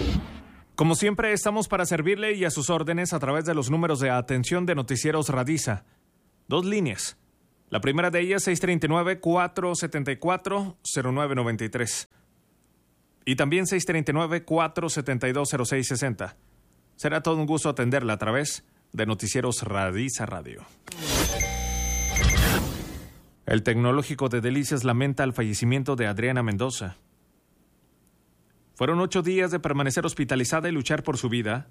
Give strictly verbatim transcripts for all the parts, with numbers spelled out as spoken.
Como siempre, estamos para servirle y a sus órdenes a través de los números de atención de Noticieros Radisa. Dos líneas. La primera de ellas, seis tres nueve, cuatro siete cuatro, cero nueve nueve tres. Y también seis tres nueve, cuatro siete dos, cero seis seis cero. Será todo un gusto atenderla a través de Noticieros Radisa Radio. El Tecnológico de Delicias lamenta el fallecimiento de Adriana Mendoza. Fueron ocho días de permanecer hospitalizada y luchar por su vida,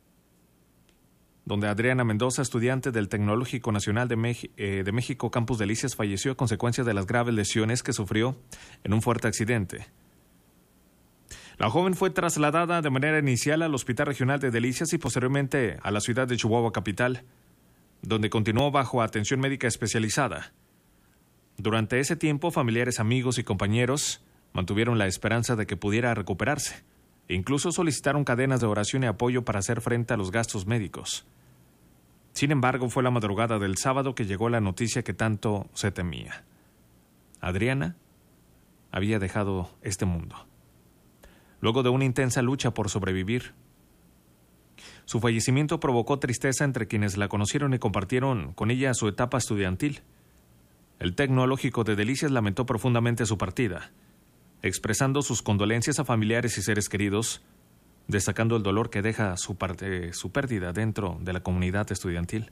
donde Adriana Mendoza, estudiante del Tecnológico Nacional de, Mex- eh, de México, Campus Delicias, falleció a consecuencia de las graves lesiones que sufrió en un fuerte accidente. La joven fue trasladada de manera inicial al Hospital Regional de Delicias y posteriormente a la ciudad de Chihuahua capital, donde continuó bajo atención médica especializada. Durante ese tiempo, familiares, amigos y compañeros mantuvieron la esperanza de que pudiera recuperarse. E incluso solicitaron cadenas de oración y apoyo para hacer frente a los gastos médicos. Sin embargo, fue la madrugada del sábado que llegó la noticia que tanto se temía. Adriana había dejado este mundo, luego de una intensa lucha por sobrevivir. Su fallecimiento provocó tristeza entre quienes la conocieron y compartieron con ella su etapa estudiantil. El Tecnológico de Delicias lamentó profundamente su partida, expresando sus condolencias a familiares y seres queridos, destacando el dolor que deja su, parte, su pérdida dentro de la comunidad estudiantil.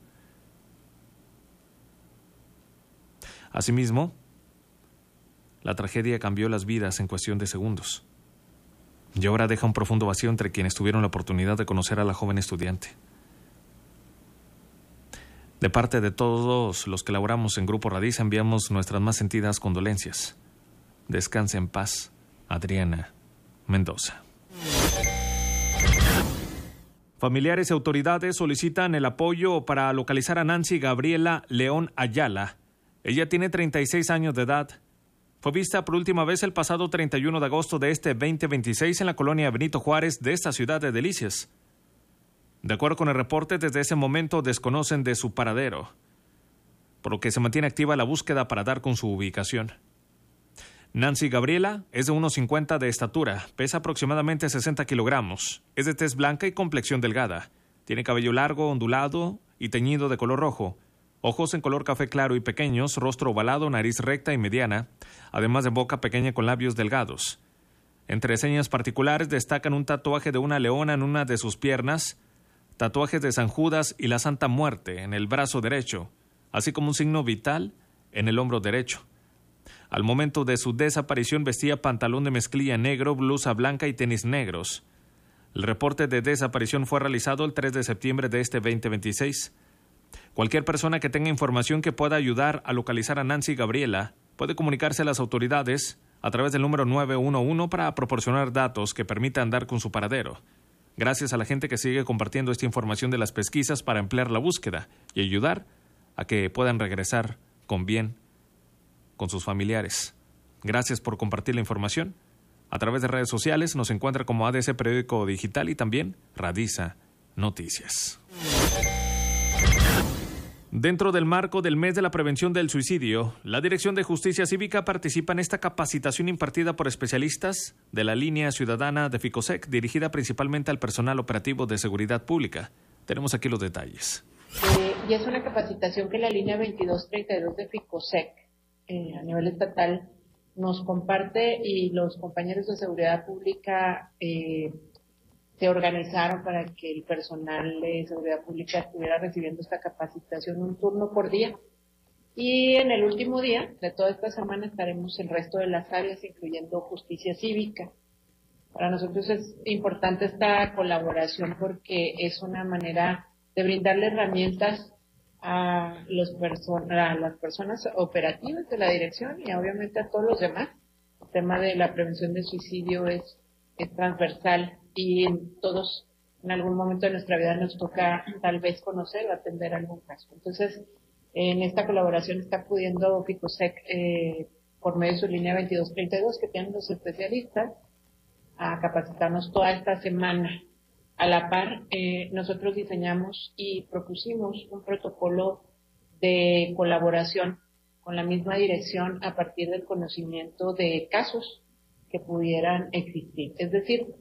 Asimismo, la tragedia cambió las vidas en cuestión de segundos, y ahora deja un profundo vacío entre quienes tuvieron la oportunidad de conocer a la joven estudiante. De parte de todos los que laboramos en Grupo Radisa, enviamos nuestras más sentidas condolencias. Descanse en paz, Adriana Mendoza. Familiares y autoridades solicitan el apoyo para localizar a Nancy Gabriela León Ayala. Ella tiene treinta y seis años de edad. Fue vista por última vez el pasado treinta y uno de agosto de este veinte veintiséis en la colonia Benito Juárez de esta ciudad de Delicias. De acuerdo con el reporte, desde ese momento desconocen de su paradero, por lo que se mantiene activa la búsqueda para dar con su ubicación. Nancy Gabriela es de uno cincuenta de estatura, pesa aproximadamente sesenta kilogramos, es de tez blanca y complexión delgada, tiene cabello largo, ondulado y teñido de color rojo, ojos en color café claro y pequeños, rostro ovalado, nariz recta y mediana, además de boca pequeña con labios delgados. Entre señas particulares destacan un tatuaje de una leona en una de sus piernas, tatuajes de San Judas y la Santa Muerte en el brazo derecho, así como un signo vital en el hombro derecho. Al momento de su desaparición vestía pantalón de mezclilla negro, blusa blanca y tenis negros. El reporte de desaparición fue realizado el tres de septiembre de este veinte veintiséis. Cualquier persona que tenga información que pueda ayudar a localizar a Nancy Gabriela puede comunicarse a las autoridades a través del número nueve uno uno para proporcionar datos que permitan dar con su paradero. Gracias a la gente que sigue compartiendo esta información de las pesquisas para ampliar la búsqueda y ayudar a que puedan regresar con bien con sus familiares. Gracias por compartir la información. A través de redes sociales nos encuentra como A D C Periódico Digital y también Radisa Noticias. Dentro del marco del mes de la prevención del suicidio, la Dirección de Justicia Cívica participa en esta capacitación impartida por especialistas de la línea ciudadana de Ficosec, dirigida principalmente al personal operativo de seguridad pública. Tenemos aquí los detalles. Eh, y es una capacitación que la línea veintidós treinta y dos de Ficosec eh, a nivel estatal nos comparte, y los compañeros de seguridad pública eh, se organizaron para que el personal de seguridad pública estuviera recibiendo esta capacitación un turno por día. Y en el último día de toda esta semana estaremos el resto de las áreas, incluyendo justicia cívica. Para nosotros es importante esta colaboración porque es una manera de brindarle herramientas a, los person- a las personas operativas de la dirección y obviamente a todos los demás. El tema de la prevención del suicidio es, es transversal y en todos, en algún momento de nuestra vida nos toca tal vez conocer o atender algún caso. Entonces, en esta colaboración está pudiendo Ficosec, eh, por medio de su línea veintidós treinta y dos, que tienen los especialistas, a capacitarnos toda esta semana. A la par, eh, nosotros diseñamos y propusimos un protocolo de colaboración con la misma dirección a partir del conocimiento de casos que pudieran existir. Es decir,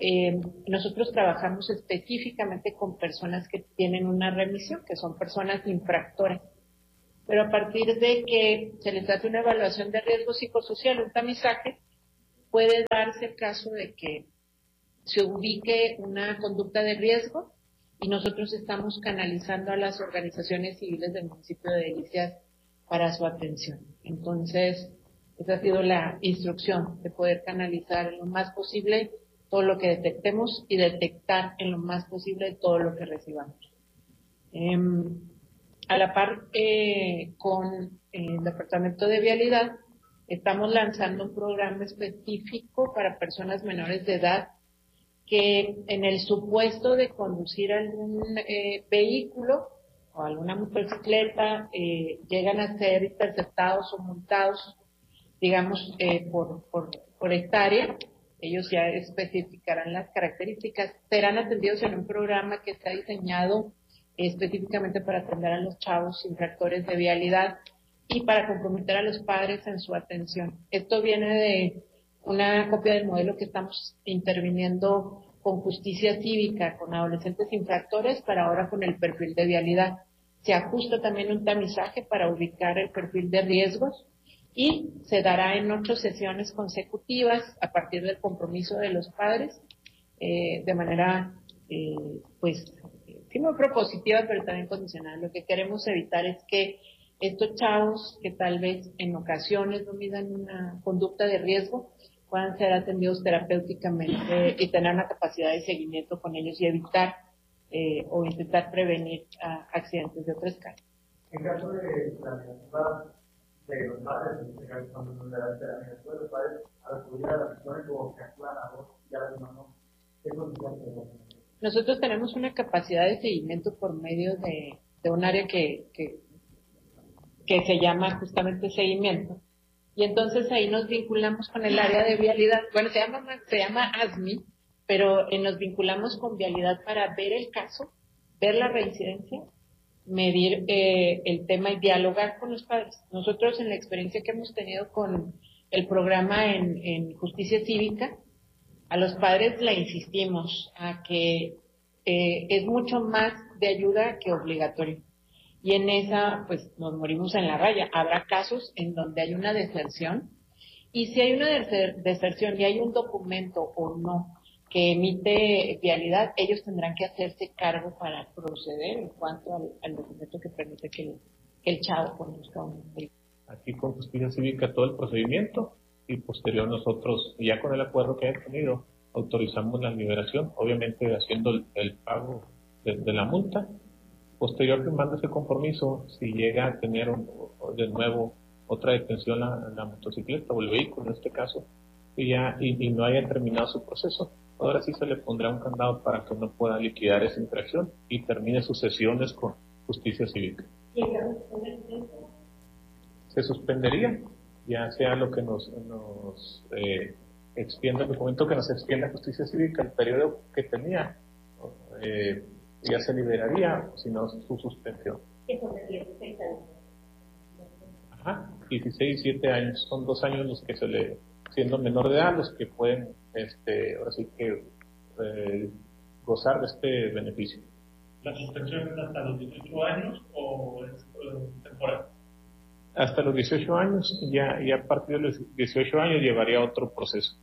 Eh, nosotros trabajamos específicamente con personas que tienen una remisión, que son personas infractoras. Pero a partir de que se les hace una evaluación de riesgo psicosocial, un tamizaje, puede darse el caso de que se ubique una conducta de riesgo y nosotros estamos canalizando a las organizaciones civiles del municipio de Delicias para su atención. Entonces, esa ha sido la instrucción, de poder canalizar en lo más posible todo lo que detectemos y detectar en lo más posible todo lo que recibamos. Eh, a la par eh, con el Departamento de Vialidad, estamos lanzando un programa específico para personas menores de edad que en el supuesto de conducir algún eh, vehículo o alguna motocicleta eh, llegan a ser interceptados o multados, digamos, eh, por, por, por hectárea. Ellos ya especificarán las características, serán atendidos en un programa que está diseñado específicamente para atender a los chavos infractores de vialidad y para comprometer a los padres en su atención. Esto viene de una copia del modelo que estamos interviniendo con justicia cívica, con adolescentes infractores, para ahora con el perfil de vialidad. Se ajusta también un tamizaje para ubicar el perfil de riesgos y se dará en ocho sesiones consecutivas a partir del compromiso de los padres, eh, de manera, eh, pues, sí muy propositiva, pero también condicional. Lo que queremos evitar es que estos chavos que tal vez en ocasiones no midan una conducta de riesgo puedan ser atendidos terapéuticamente y tener una capacidad de seguimiento con ellos y evitar eh, o intentar prevenir uh, accidentes de otra escala. En caso de la negativa de los padres, en este caso cuando nos da la negativa de los padres al acudir a las acciones o que actúan a vos y a las manos, ¿qué condiciones tenemos? Nosotros tenemos una capacidad de seguimiento por medio de, de un área que, que, que se llama justamente seguimiento. Y entonces ahí nos vinculamos con el área de vialidad. Bueno, se llama, se llama A S M I, pero eh, nos vinculamos con vialidad para ver el caso, ver la reincidencia, medir eh, el tema y dialogar con los padres. Nosotros en la experiencia que hemos tenido con el programa en, en justicia cívica, a los padres le insistimos a que eh, es mucho más de ayuda que obligatorio. Y en esa, pues, nos morimos en la raya. Habrá casos en donde hay una deserción. Y si hay una deserción y hay un documento o no que emite vialidad, ellos tendrán que hacerse cargo para proceder en cuanto al, al documento que permite que el, que el chavo conduzca un vehículo. Aquí con justicia cívica todo el procedimiento y posterior nosotros, ya con el acuerdo que hemos tenido, autorizamos la liberación, obviamente haciendo el, el pago de, de la multa. Posterior firmando ese compromiso, si llega a tener un, de nuevo otra detención la, la motocicleta o el vehículo en este caso, y ya y, y no haya terminado su proceso, ahora sí se le pondrá un candado para que no pueda liquidar esa infracción y termine sus sesiones con justicia cívica. Se suspendería, ya sea lo que nos, nos eh, extienda el documento que nos extienda justicia cívica, el periodo que tenía, eh, ya se liberaría, sino su suspensión. ¿Qué son de dieciséis años? Ajá, dieciséis y siete años, son dos años los que se le, siendo menor de edad, los que pueden, este, ahora sí que, eh, gozar de este beneficio. ¿La suspensión es hasta los dieciocho años o es temporal? Hasta los dieciocho años, ya, ya a partir de los dieciocho años llevaría otro proceso.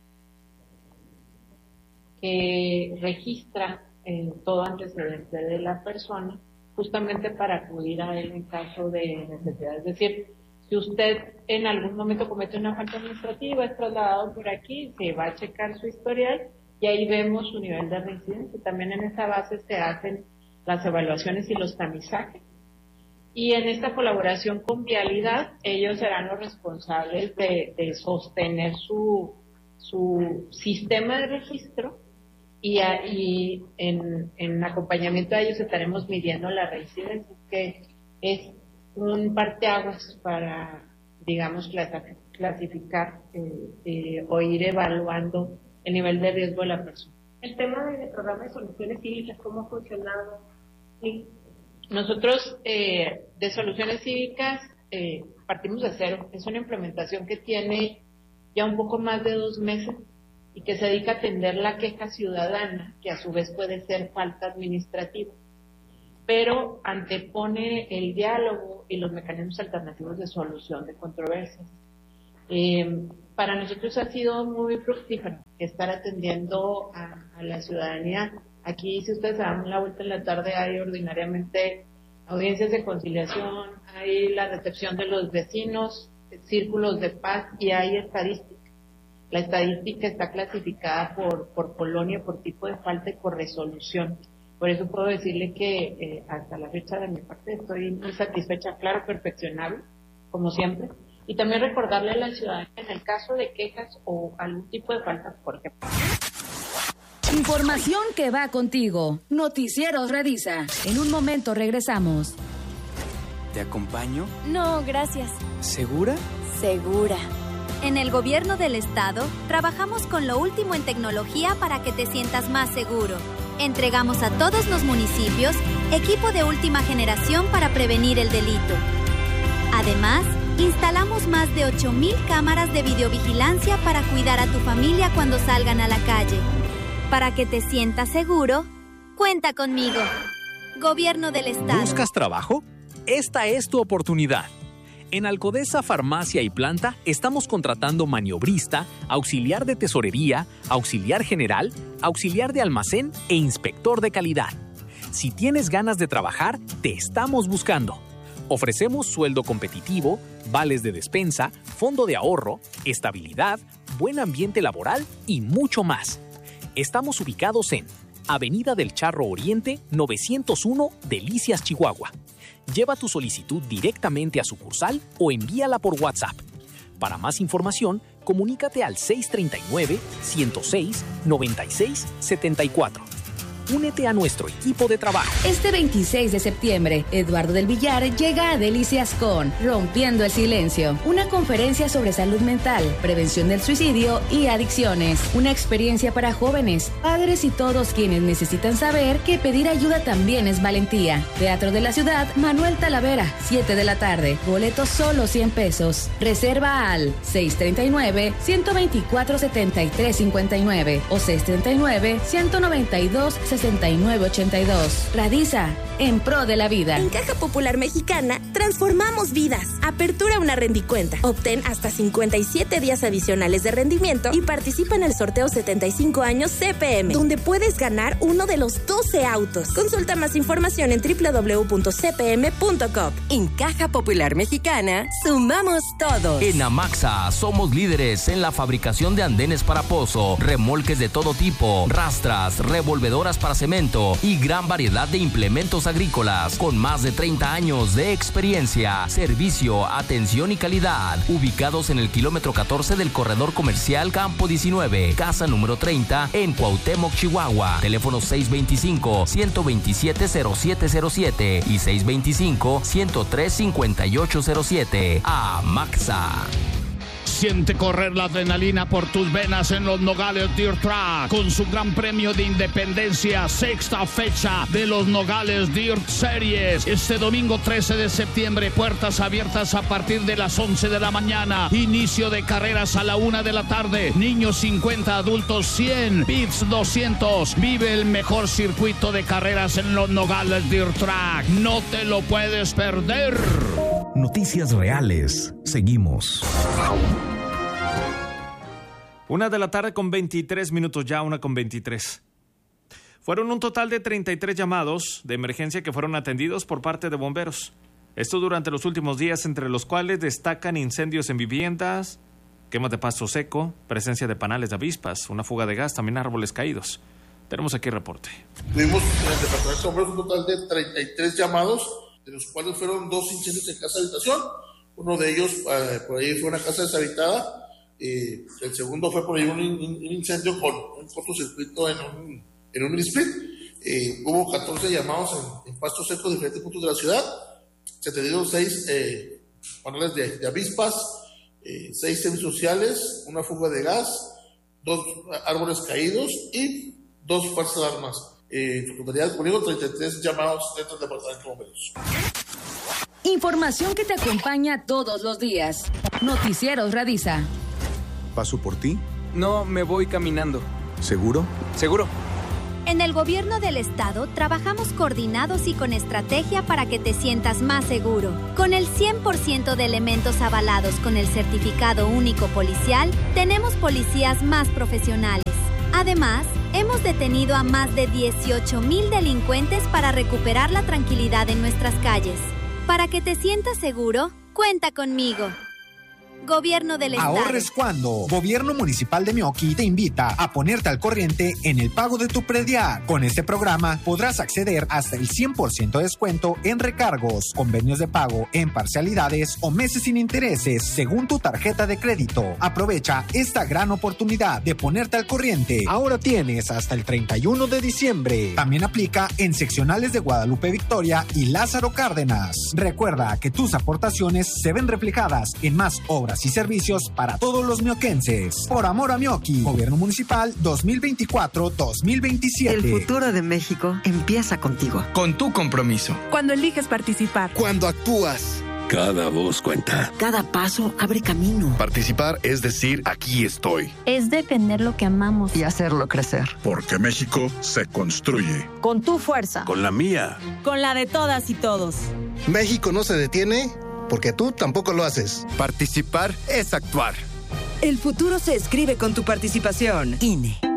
Que registra eh, todo antecedente de la persona, justamente para acudir a él en caso de necesidad. Es decir, si usted en algún momento comete una falta administrativa, es trasladado por aquí, se va a checar su historial y ahí vemos su nivel de reincidencia. También en esa base se hacen las evaluaciones y los tamizajes. Y en esta colaboración con Vialidad, ellos serán los responsables de, de sostener su, su sistema de registro y, a, y en, en acompañamiento a ellos estaremos midiendo la reincidencia, que es un parteaguas para, digamos, clasificar eh, eh, o ir evaluando el nivel de riesgo de la persona. El tema del programa de soluciones cívicas, ¿cómo ha funcionado? Sí. Nosotros eh, de soluciones cívicas eh, partimos de cero. Es una implementación que tiene ya un poco más de dos meses. y que se dedica a atender la queja ciudadana, que a su vez puede ser falta administrativa, pero antepone el diálogo y los mecanismos alternativos de solución de controversias. Eh, para nosotros ha sido muy fructífero estar atendiendo a, a la ciudadanía. Aquí, si ustedes dan la vuelta en la tarde, hay ordinariamente audiencias de conciliación, hay la recepción de los vecinos, círculos de paz y hay estadística. La estadística está clasificada por, por colonia, por tipo de falta y por resolución. Por eso puedo decirle que eh, hasta la fecha de mi parte estoy muy satisfecha, claro, perfeccionable, como siempre. Y también recordarle a la ciudadanía en el caso de quejas o algún tipo de faltas, por ejemplo. Información que va contigo. Noticieros Radisa. En un momento regresamos. ¿Te acompaño? No, gracias. ¿Segura? Segura. En el gobierno del estado, trabajamos con lo último en tecnología para que te sientas más seguro. Entregamos a todos los municipios equipo de última generación para prevenir el delito. Además, instalamos más de ocho mil cámaras de videovigilancia para cuidar a tu familia cuando salgan a la calle. Para que te sientas seguro, cuenta conmigo. Gobierno del estado. ¿Buscas trabajo? Esta es tu oportunidad. En Alcodesa Farmacia y Planta estamos contratando maniobrista, auxiliar de tesorería, auxiliar general, auxiliar de almacén e inspector de calidad. Si tienes ganas de trabajar, te estamos buscando. Ofrecemos sueldo competitivo, vales de despensa, fondo de ahorro, estabilidad, buen ambiente laboral y mucho más. Estamos ubicados en Avenida del Charro Oriente, novecientos uno, Delicias, Chihuahua. Lleva tu solicitud directamente a sucursal o envíala por WhatsApp. Para más información, comunícate al seis tres nueve, uno cero seis, nueve seis siete cuatro. Únete a nuestro equipo de trabajo. Este veintiséis de septiembre, Eduardo del Villar llega a Delicias con Rompiendo el Silencio, una conferencia sobre salud mental, prevención del suicidio y adicciones. Una experiencia para jóvenes, padres y todos quienes necesitan saber que pedir ayuda también es valentía. Teatro de la Ciudad, Manuel Talavera, siete de la tarde. Boletos solo cien pesos. Reserva al seis tres nueve, uno dos cuatro, siete tres cinco nueve o seis tres nueve, uno nueve dos, sesenta y nueve ochenta y dos. Radisa, en pro de la vida. En Caja Popular Mexicana, transformamos vidas. Apertura una rendicuenta. Obtén hasta cincuenta y siete días adicionales de rendimiento y participa en el sorteo setenta y cinco años C P M, donde puedes ganar uno de los doce autos. Consulta más información en doble u doble u doble u punto c p m punto com. En Caja Popular Mexicana, sumamos todos. En Amaxa, somos líderes en la fabricación de andenes para pozo, remolques de todo tipo, rastras, revolvedoras para cemento y gran variedad de implementos agrícolas con más de treinta años de experiencia, servicio, atención y calidad. Ubicados en el kilómetro catorce del corredor comercial Campo diecinueve, casa número treinta en Cuauhtémoc, Chihuahua. Teléfono seis dos cinco, uno dos siete, cero siete cero siete y seis dos cinco, uno tres cinco ocho cero siete. Amaxa. Siente correr la adrenalina por tus venas en los Nogales Dirt Track con su gran premio de independencia, sexta fecha de los Nogales Dirt Series. Este domingo trece de septiembre, puertas abiertas a partir de las once de la mañana. Inicio de carreras a la una de la tarde. Niños cincuenta, adultos cien, pits doscientos. Vive el mejor circuito de carreras en los Nogales Dirt Track. No te lo puedes perder. Noticias reales. Seguimos. Una de la tarde con veintitrés minutos ya, una con veintitrés. Fueron un total de treinta y tres llamados de emergencia que fueron atendidos por parte de bomberos. Esto durante los últimos días, entre los cuales destacan incendios en viviendas, quemas de pasto seco, presencia de panales de avispas, una fuga de gas, también árboles caídos. Tenemos aquí el reporte. Tuvimos en el departamento de bomberos un total de treinta y tres llamados, de los cuales fueron dos incendios en casa habitación. Uno de ellos, eh, por ahí fue una casa deshabitada. Eh, el segundo fue por ahí un, un, un incendio con un cortocircuito en un, en un mini split. Eh, hubo catorce llamados en, en pasto seco de diferentes puntos de la ciudad. Se atendieron seis eh, paneles de, de avispas, eh, seis servicios sociales, una fuga de gas, dos árboles caídos y dos falsas alarmas. Eh, en su totalidad, conmigo, treinta y tres llamados dentro del departamento de bomberos. Información que te acompaña todos los días. Noticieros Radisa. Paso por ti No, me voy caminando. ¿Seguro? ¿Seguro? En el gobierno del estado trabajamos coordinados y con estrategia para que te sientas más seguro. Con el cien por ciento de elementos avalados con el certificado único policial, tenemos policías más profesionales. Además, hemos detenido a más de dieciocho mil delincuentes para recuperar la tranquilidad en nuestras calles. Para que te sientas seguro, cuenta conmigo. Gobierno del Estado. Ahorres cuando. Gobierno Municipal de Meoqui te invita a ponerte al corriente en el pago de tu predial. Con este programa podrás acceder hasta el cien por ciento de descuento en recargos, convenios de pago en parcialidades o meses sin intereses según tu tarjeta de crédito. Aprovecha esta gran oportunidad de ponerte al corriente. Ahora tienes hasta el treinta y uno de diciembre. También aplica en seccionales de Guadalupe Victoria y Lázaro Cárdenas. Recuerda que tus aportaciones se ven reflejadas en más obras y servicios para todos los mioquenses. Por amor a Meoqui. Gobierno Municipal dos mil veinticuatro dos mil veintisiete. El futuro de México empieza contigo. Con tu compromiso. Cuando eliges participar. Cuando actúas. Cada voz cuenta. Cada paso abre camino. Participar es decir, aquí estoy. Es defender lo que amamos. Y hacerlo crecer. Porque México se construye. Con tu fuerza. Con la mía. Con la de todas y todos. México no se detiene porque tú tampoco lo haces. Participar es actuar. El futuro se escribe con tu participación. I N E.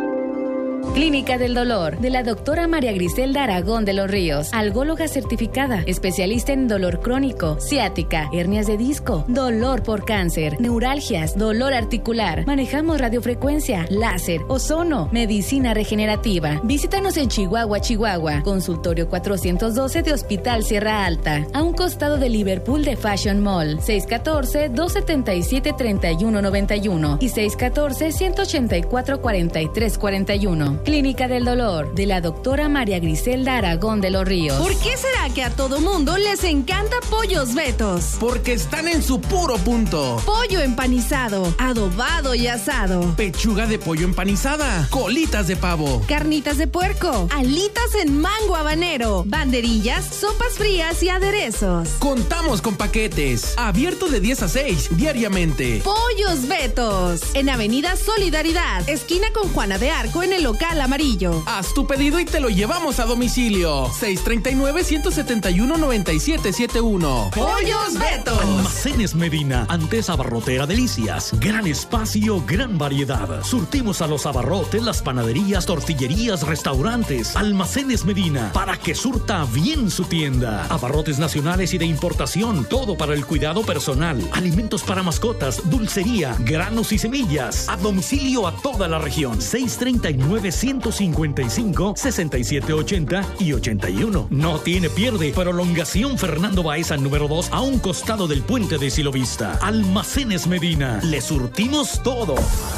Clínica del Dolor, de la doctora María Griselda Aragón de los Ríos, algóloga certificada, especialista en dolor crónico, ciática, hernias de disco, dolor por cáncer, neuralgias, dolor articular. Manejamos radiofrecuencia, láser, ozono, medicina regenerativa. Visítanos en Chihuahua, Chihuahua, consultorio cuatrocientos doce de Hospital Sierra Alta, a un costado de Liverpool de Fashion Mall, seis uno cuatro, dos siete siete, tres uno nueve uno y seis uno cuatro, uno ocho cuatro, cuatro tres cuatro uno. Clínica del Dolor, de la doctora María Griselda Aragón de los Ríos. ¿Por qué será que a todo mundo les encanta Pollos Betos? Porque están en su puro punto. Pollo empanizado, adobado y asado. Pechuga de pollo empanizada, colitas de pavo, carnitas de puerco, alitas en mango habanero, banderillas, sopas frías y aderezos. Contamos con paquetes, abierto de diez a seis diariamente. Pollos Betos, en Avenida Solidaridad, esquina con Juana de Arco, en el local amarillo. Haz tu pedido y te lo llevamos a domicilio. seis tres nueve, uno siete uno, nueve siete siete uno. Pollos Betos. Almacenes Medina, antes abarrotera Delicias. Gran espacio, gran variedad. Surtimos a los abarrotes, las panaderías, tortillerías, restaurantes. Almacenes Medina, para que surta bien su tienda. Abarrotes nacionales y de importación, todo para el cuidado personal. Alimentos para mascotas, dulcería, granos y semillas. A domicilio a toda la región. seis tres nueve, uno cinco cinco, seis siete ocho cero y ochenta y uno. No tiene pierde. Prolongación Fernando Baeza número dos, a un costado del puente de Silovista. Almacenes Medina. Le surtimos todo.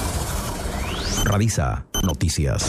Radisa Noticias.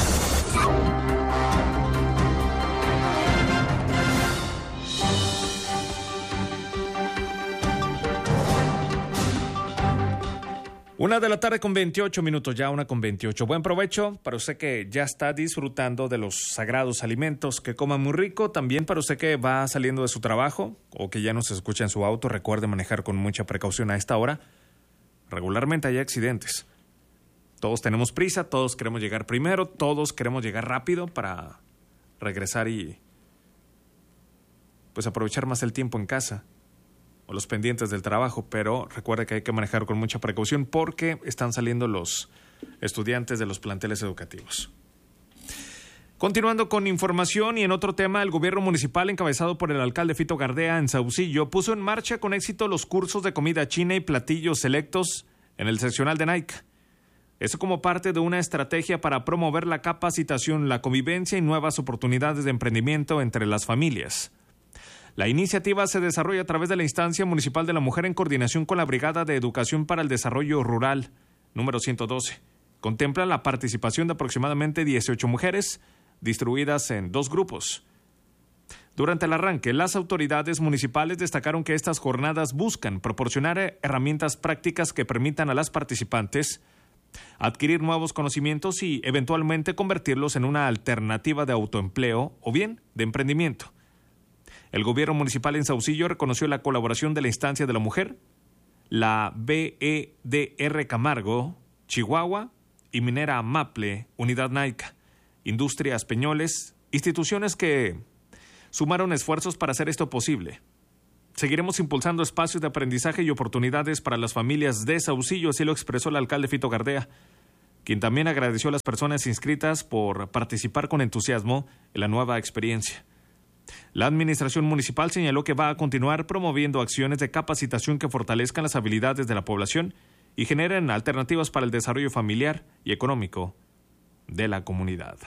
Una de la tarde con veintiocho minutos, ya una con veintiocho. Buen provecho para usted que ya está disfrutando de los sagrados alimentos, que coma muy rico. También para usted que va saliendo de su trabajo o que ya nos escucha en su auto, recuerde manejar con mucha precaución a esta hora. Regularmente hay accidentes. Todos tenemos prisa, todos queremos llegar primero, todos queremos llegar rápido para regresar y pues aprovechar más el tiempo en casa o los pendientes del trabajo, pero recuerde que hay que manejar con mucha precaución porque están saliendo los estudiantes de los planteles educativos. Continuando con información y en otro tema, el gobierno municipal encabezado por el alcalde Fito Gardea en Saucillo puso en marcha con éxito los cursos de comida china y platillos selectos en el seccional de Nike. Eso como parte de una estrategia para promover la capacitación, la convivencia y nuevas oportunidades de emprendimiento entre las familias. La iniciativa se desarrolla a través de la Instancia Municipal de la Mujer en coordinación con la Brigada de Educación para el Desarrollo Rural, número ciento doce. Contempla la participación de aproximadamente dieciocho mujeres, distribuidas en dos grupos. Durante el arranque, las autoridades municipales destacaron que estas jornadas buscan proporcionar herramientas prácticas que permitan a las participantes adquirir nuevos conocimientos y eventualmente convertirlos en una alternativa de autoempleo o bien de emprendimiento. El gobierno municipal en Saucillo reconoció la colaboración de la Instancia de la Mujer, la B E D R Camargo, Chihuahua y Minera Maple, Unidad Naica, Industrias Peñoles, instituciones que sumaron esfuerzos para hacer esto posible. Seguiremos impulsando espacios de aprendizaje y oportunidades para las familias de Saucillo, así lo expresó el alcalde Fito Gardea, quien también agradeció a las personas inscritas por participar con entusiasmo en la nueva experiencia. La administración municipal señaló que va a continuar promoviendo acciones de capacitación que fortalezcan las habilidades de la población y generen alternativas para el desarrollo familiar y económico de la comunidad.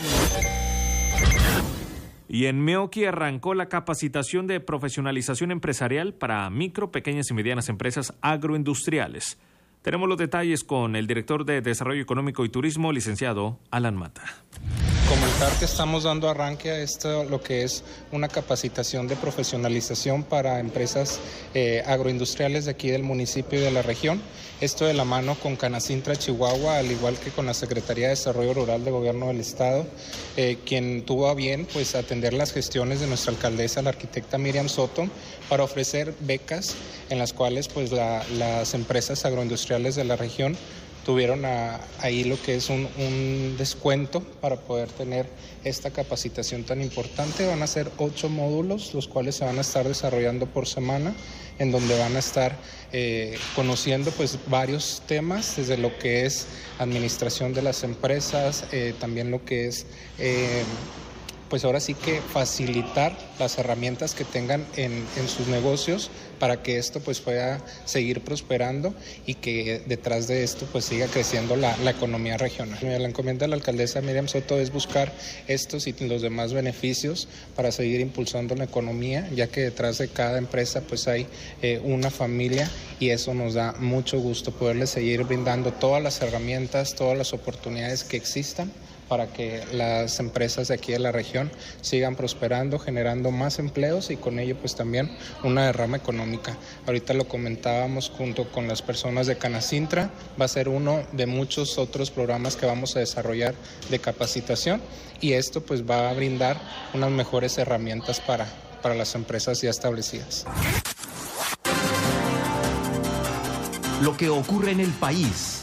Y en Meoqui arrancó la capacitación de profesionalización empresarial para micro, pequeñas y medianas empresas agroindustriales. Tenemos los detalles con el director de Desarrollo Económico y Turismo, licenciado Alan Mata. Comentar que estamos dando arranque a esto, lo que es una capacitación de profesionalización para empresas eh, agroindustriales de aquí del municipio y de la región. Esto de la mano con Canacintra Chihuahua, al igual que con la Secretaría de Desarrollo Rural de Gobierno del Estado, eh, quien tuvo a bien pues atender las gestiones de nuestra alcaldesa, la arquitecta Miriam Soto, para ofrecer becas en las cuales pues la, las empresas agroindustriales de la región tuvieron a, ahí lo que es un, un descuento para poder tener esta capacitación tan importante. Van a ser ocho módulos, los cuales se van a estar desarrollando por semana, en donde van a estar eh, conociendo pues varios temas, desde lo que es administración de las empresas, eh, también lo que es eh, pues ahora sí que facilitar las herramientas que tengan en, en sus negocios para que esto pues pueda seguir prosperando y que detrás de esto pues siga creciendo la, la economía regional. La encomienda de la alcaldesa Miriam Soto es buscar estos y los demás beneficios para seguir impulsando la economía, ya que detrás de cada empresa pues hay eh, una familia, y eso nos da mucho gusto poderles seguir brindando todas las herramientas, todas las oportunidades que existan para que las empresas de aquí de la región sigan prosperando, generando más empleos y con ello pues también una derrama económica. Ahorita lo comentábamos junto con las personas de Canacintra, va a ser uno de muchos otros programas que vamos a desarrollar de capacitación, y esto pues va a brindar unas mejores herramientas para, para las empresas ya establecidas. Lo que ocurre en el país.